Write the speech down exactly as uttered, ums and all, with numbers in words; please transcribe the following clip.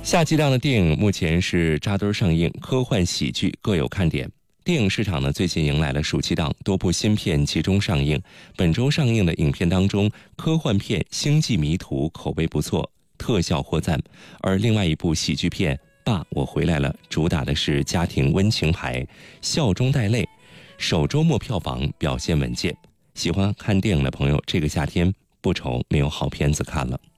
夏季档的电影目前是扎堆上映，科幻喜剧各有看点。电影市场呢，最近迎来了暑期档，多部新片集中上映。本周上映的影片当中，科幻片《星际迷途》口碑不错，特效获赞；而另外一部喜剧片《爸，我回来了》，主打的是家庭温情牌，笑中带泪，首周末票房表现稳健。喜欢看电影的朋友，这个夏天不愁没有好片子看了。